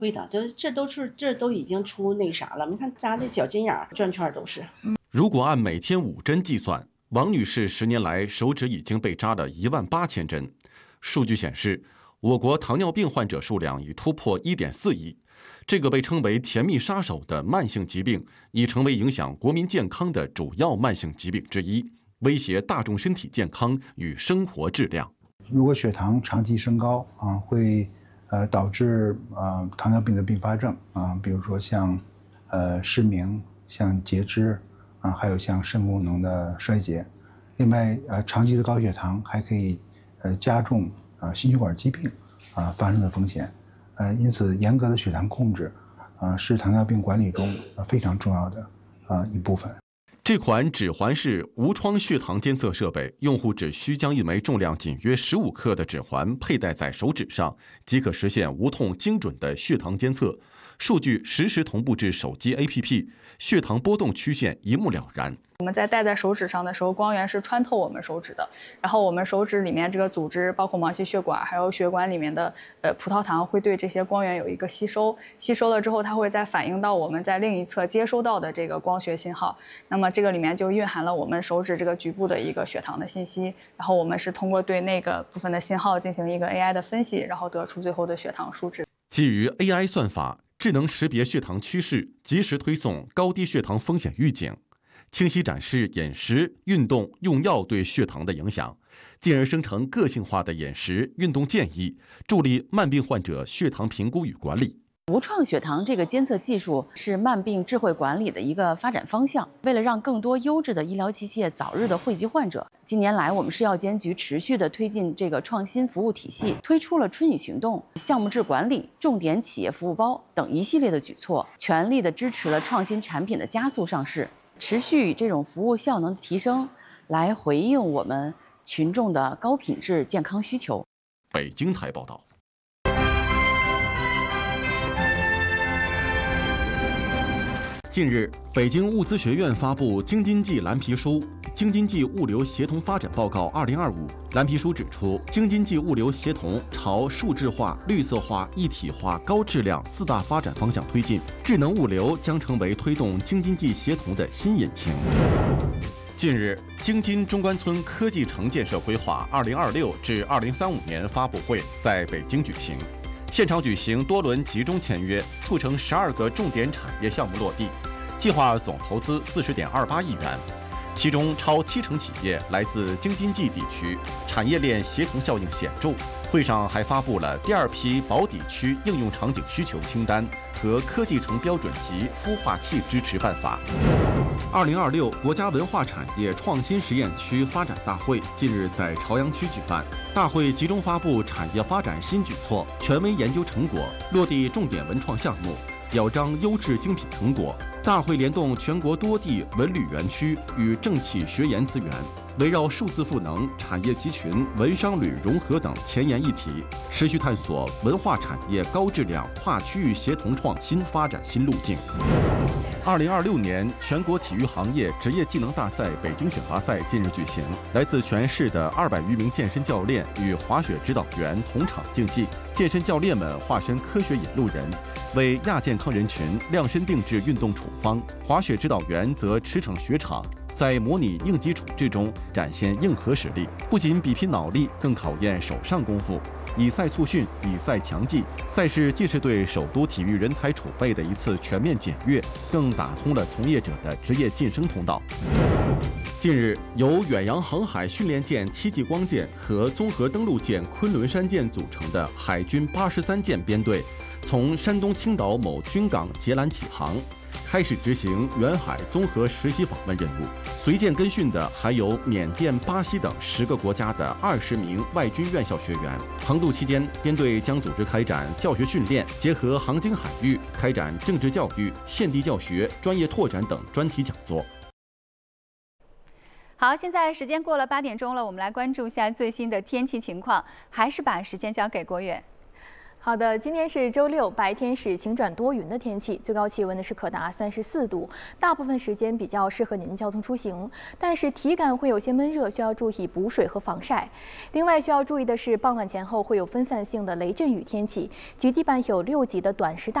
会的，这都已经出那啥了。你看扎的小金眼转圈都是。 如果按每天5针计算，王女士10年来手指已经被扎了18000针。数据显示，我国糖尿病患者数量已突破1.4亿。这个被称为“甜蜜杀手”的慢性疾病，已成为影响国民健康的主要慢性疾病之一，威胁大众身体健康与生活质量。 如果血糖长期升高会导致糖尿病的并发症比如说像失明、像截肢还有像肾功能的衰竭。另外长期的高血糖还可以加重心血管疾病发生的风险。因此严格的血糖控制是糖尿病管理中非常重要的一部分。 这款指环式无创血糖监测设备，用户只需将一枚重量仅约15克的指环佩戴在手指上，即可实现无痛精准的血糖监测，数据实时同步至手机 APP， 血糖波动曲线一目了然。 我们在戴在手指上的时候，光源是穿透我们手指的，然后我们手指里面这个组织，包括毛细血管，还有血管里面的葡萄糖，会对这些光源有一个吸收了之后，它会再反映到我们在另一侧接收到的这个光学信号。那么这个里面就蕴含了我们手指这个局部的一个血糖的信息，然后我们是通过对那个部分的信号进行一个 AI 的分析，然后得出最后的血糖数值。 基于 AI 算法，智能识别血糖趋势，及时推送高低血糖风险预警，清晰展示饮食、运动、用药对血糖的影响，进而生成个性化的饮食、运动建议，助力慢病患者血糖评估与管理。 无创血糖这个监测技术是慢病智慧管理的一个发展方向。为了让更多优质的医疗器械早日的惠及患者，近年来我们市药监局持续的推进这个创新服务体系，推出了春雨行动、项目制管理、重点企业服务包等一系列的举措，全力的支持了创新产品的加速上市，持续以这种服务效能的提升来回应我们群众的高品质健康需求。 北京台报道。近日，北京物资学院发布京津冀蓝皮书《京津冀物流协同发展报告2025》。蓝皮书指出，京津冀物流协同朝数字化、绿色化、一体化、高质量4大发展方向推进，智能物流将成为推动京津冀协同的新引擎。近日，京津中关村科技城建设规划2026至2035年发布会在北京举行。现场举行多轮集中签约，促成12个重点产业项目落地，计划总投资40.28亿元，其中超70%企业来自京津冀地区，产业链协同效应显著。会上还发布了第2批保底区应用场景需求清单和科技城标准及孵化器支持办法。2026国家文化产业创新实验区发展大会近日在朝阳区举办，大会集中发布产业发展新举措、权威研究成果、落地重点文创项目，表彰优质精品成果。大会联动全国多地文旅园区与政企学研资源，围绕数字赋能、产业集群、文商旅融合等前沿议题，持续探索文化产业高质量跨区域协同创新发展新路径。2026年全国体育行业职业技能大赛北京选拔赛近日举行，来自全市的200余名健身教练与滑雪指导员同场竞技，健身教练们化身科学引路人，为亚健康人群量身定制运动处方，滑雪指导员则驰骋雪场，在模拟应急处置中展现硬核实力，不仅比拼脑力，更考验手上功夫。以赛促训，以赛强技，赛事既是对首都体育人才储备的一次全面检阅，更打通了从业者的职业晋升通道。近日，由远洋航海训练舰7级光舰和综合登陆舰昆仑山舰组成的海军83舰编队，从山东青岛某军港截拦起航，开始执行远海综合实习访问任务。随舰跟训的还有缅甸、巴西等10个国家的20名外军院校学员。航渡期间，编队将组织开展教学训练，结合航经海域，开展政治教育、现地教学、专业拓展等专题讲座。 好，现在时间过了8点钟了，我们来关注一下最新的天气情况，还是把时间交给郭远。 好的，今天是周六，白天是晴转多云的天气，最高气温呢是可达34度，大部分时间比较适合您交通出行，但是体感会有些闷热，需要注意补水和防晒。另外需要注意的是，傍晚前后会有分散性的雷阵雨天气，局地板有6级的短时大